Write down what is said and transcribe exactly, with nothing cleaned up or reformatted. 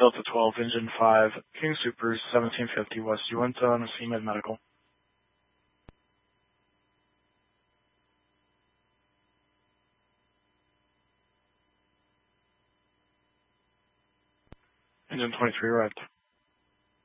Delta twelve, Engine five, King Supers, seventeen fifty West Uinta on Seamed Medical. Engine twenty-three arrived.